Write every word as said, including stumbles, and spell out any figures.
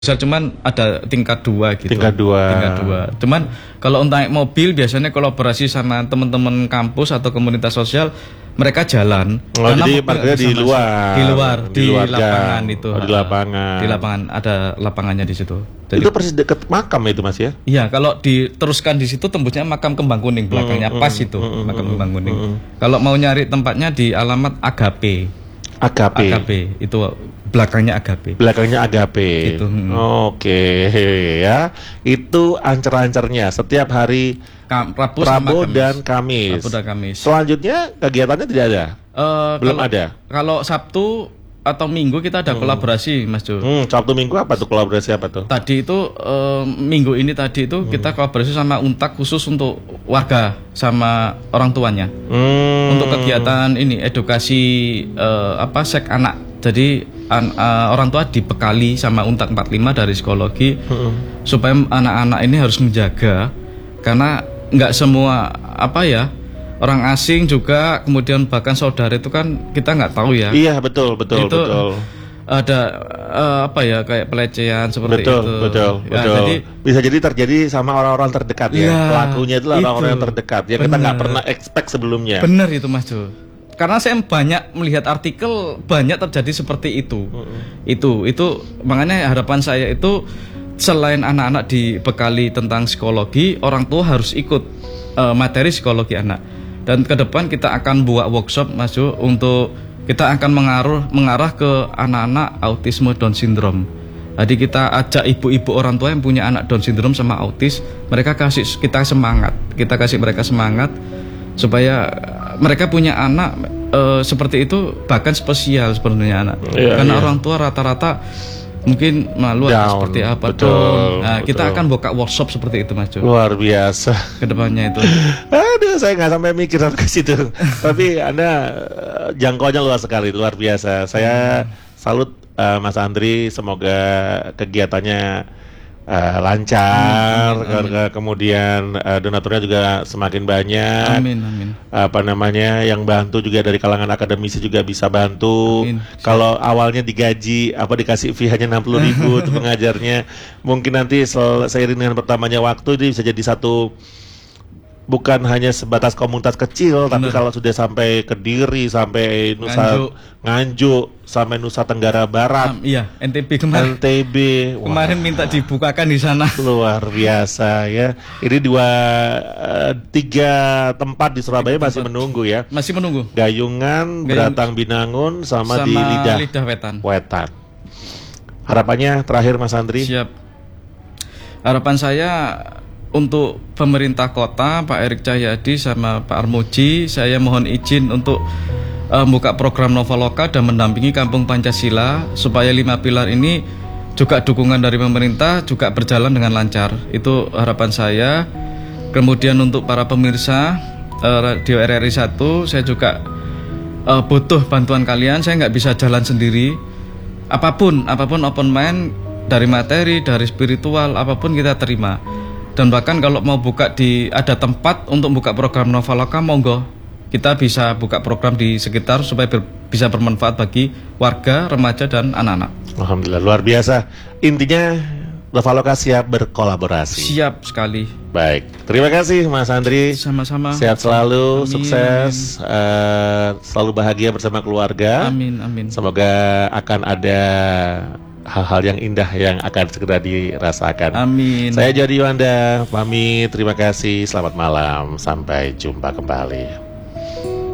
Bisa cuman ada tingkat dua gitu. Tingkat dua. Tingkat dua. Cuman kalau untuk naik mobil biasanya kolaborasi sama teman-teman kampus atau komunitas sosial, mereka jalan. Oh, jadi parkirnya di luar. Di luar, di, di luar lapangan jam. itu. Oh, di lapangan. Di lapangan ada lapangannya di situ. Jadi, itu persis dekat makam itu Mas ya? Iya, kalau diteruskan di situ tembusnya makam Kembang Kuning belakangnya mm, pas mm, itu mm, makam mm, Kembang Kuning. Mm, kalau mau nyari tempatnya di alamat Agape. Agape. Agape itu belakangnya Agape. Belakangnya Agape. Gitu, hmm. Oke ya. Itu ancer-ancernya setiap hari Kam, Rabu, Rabu Kamis. dan Kamis. Rabu dan Kamis. Selanjutnya kegiatannya tidak ada. Uh, Belum kalau, ada. Kalau Sabtu atau Minggu kita ada hmm. kolaborasi, Mas Jo. Hmm, Sabtu Minggu apa tuh kolaborasi apa tuh? Tadi itu uh, Minggu ini tadi itu hmm. kita kolaborasi sama Untak khusus untuk warga sama orang tuanya. Hmm. Untuk kegiatan ini edukasi uh, apa seks anak. Jadi an, uh, orang tua dibekali sama Untak empat puluh lima dari psikologi hmm. supaya anak-anak ini harus menjaga, karena nggak semua apa ya, orang asing juga, kemudian bahkan saudara itu kan kita nggak tahu ya. Iya betul betul itu betul. Ada uh, apa ya, kayak pelecehan seperti betul, itu. Betul ya, betul. Jadi bisa jadi terjadi sama orang-orang terdekat ya. ya Pelakunya itu orang-orang yang terdekat. Ya kita nggak pernah expect sebelumnya. Benar itu Mas Jo. Karena saya banyak melihat artikel, banyak terjadi seperti itu. Mm-hmm. Itu itu makanya harapan saya itu, selain anak-anak dibekali tentang psikologi, orang tua harus ikut uh, materi psikologi anak. Dan ke depan kita akan buat workshop Mas Jo, untuk kita akan mengaruh mengarah ke anak-anak autisme Down syndrome. Jadi kita ajak ibu-ibu orang tua yang punya anak Down syndrome sama autis, mereka kasih kita semangat, kita kasih mereka semangat supaya mereka punya anak uh, seperti itu, bahkan spesial sebenarnya anak. Yeah, karena yeah. orang tua rata-rata mungkin malu atau seperti apa. Betul, nah, betul. Kita akan buka workshop seperti itu Mas Jo. Luar biasa. Kedepannya itu. Aduh, saya nggak sampai mikir ke situ. Tapi Anda jangkauannya luas sekali, luar biasa. Saya hmm. salut uh, Mas Andri. Semoga kegiatannya uh, lancar. Hmm, amin, amin. Kemudian uh, donaturnya juga semakin banyak. Amin, amin. Apa namanya, yang bantu juga dari kalangan akademisi juga bisa bantu. Amin. Kalau awalnya digaji apa dikasih fee hanya enam puluh ribu untuk pengajarnya, mungkin nanti seiring dengan bertambahnya waktu ini bisa jadi satu, bukan hanya sebatas komunitas kecil. Bener. Tapi kalau sudah sampai Kediri, sampai Nusa Nganjuk, Nganjuk sampai Nusa Tenggara Barat, um, iya N T B kemarin, N T B kemarin wah, minta dibukakan di sana. Luar biasa ya. Ini dua uh, tiga tempat di Surabaya tiga masih tempat. menunggu ya. Masih menunggu. Gayungan, Gayung, Beratang Binangun, sama, sama di Lidah, Lidah Wetan. Wetan. Harapannya terakhir Mas Andri. Siap. Harapan saya untuk pemerintah kota, Pak Erik Cahyadi sama Pak Armuji, saya mohon izin untuk uh, membuka program Novaloka dan mendampingi Kampung Pancasila supaya lima pilar ini juga dukungan dari pemerintah juga berjalan dengan lancar. Itu harapan saya. Kemudian untuk para pemirsa uh, Radio R R I satu, saya juga uh, butuh bantuan kalian. Saya nggak bisa jalan sendiri. Apapun, apapun open mind, dari materi, dari spiritual, apapun kita terima. Dan bahkan kalau mau buka di ada tempat untuk buka program Novaloka, monggo kita bisa buka program di sekitar supaya ber, bisa bermanfaat bagi warga, remaja dan anak-anak. Alhamdulillah, luar biasa. Intinya Novaloka siap berkolaborasi. Siap sekali. Baik, terima kasih Mas Andri. Sama-sama. Sehat selalu, amin, sukses, amin. Uh, selalu bahagia bersama keluarga. Amin, amin. Semoga akan ada hal-hal yang indah yang akan segera dirasakan. Amin. Saya Jody Yuanda, pamit, terima kasih, selamat malam, sampai jumpa kembali.